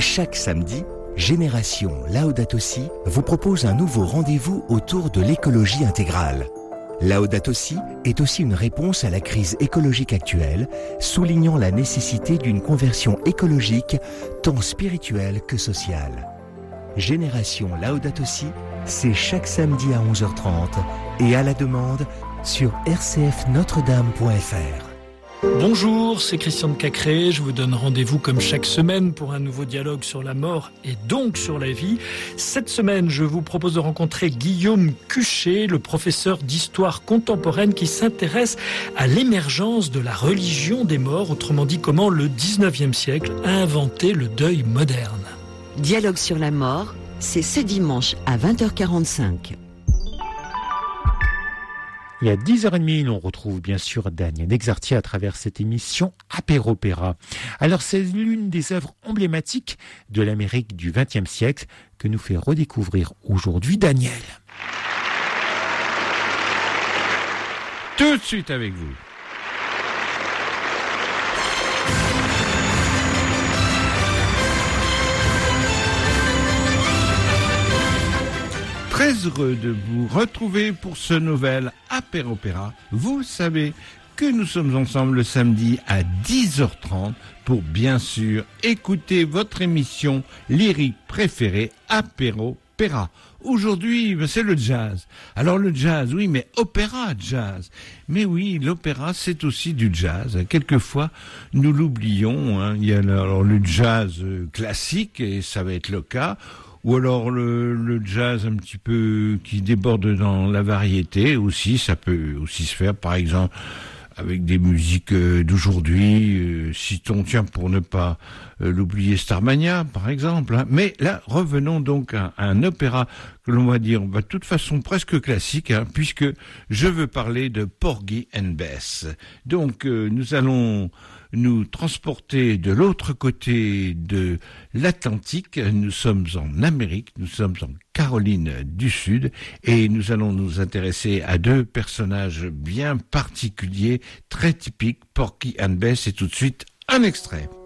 Chaque samedi, Génération Laudato Si vous propose un nouveau rendez-vous autour de l'écologie intégrale. Laudato Si est aussi une réponse à la crise écologique actuelle, soulignant la nécessité d'une conversion écologique tant spirituelle que sociale. Génération Laudato Si, c'est chaque samedi à 11h30 et à la demande sur rcfnotredame.fr. Bonjour, c'est Christian de Cacré. Je vous donne rendez-vous comme chaque semaine pour un nouveau dialogue sur la mort et donc sur la vie. Cette semaine, je vous propose de rencontrer Guillaume Cuchet, le professeur d'histoire contemporaine qui s'intéresse à l'émergence de la religion des morts, autrement dit comment le 19e siècle a inventé le deuil moderne. Dialogue sur la mort, c'est ce dimanche à 20h45. Et à 10h30, on retrouve bien sûr Daniel Exartier à travers cette émission Apéropéra. Alors c'est l'une des œuvres emblématiques de l'Amérique du XXe siècle que nous fait redécouvrir aujourd'hui Daniel. Tout de suite avec vous. Très heureux de vous retrouver pour ce nouvel Apéropéra. Vous savez que nous sommes ensemble le samedi à 10h30 pour bien sûr écouter votre émission lyrique préférée Apéropéra. Aujourd'hui, c'est le jazz. Alors le jazz, oui, mais opéra jazz. Mais oui, l'opéra, c'est aussi du jazz. Quelquefois, nous l'oublions. Il y a alors le jazz classique, et ça va être le cas. Ou alors le jazz un petit peu qui déborde dans la variété aussi, ça peut aussi se faire par exemple avec des musiques d'aujourd'hui, citons, tiens, pour ne pas l'oublier, Starmania par exemple. Mais là, revenons donc à un opéra que l'on va dire, de toute façon presque classique, puisque je veux parler de Porgy and Bess. Donc nous allons nous transporter de l'autre côté de l'Atlantique. Nous sommes en Amérique, nous sommes en Caroline du Sud et nous allons nous intéresser à deux personnages bien particuliers, très typiques, Porgy and Bess, et tout de suite un extrait.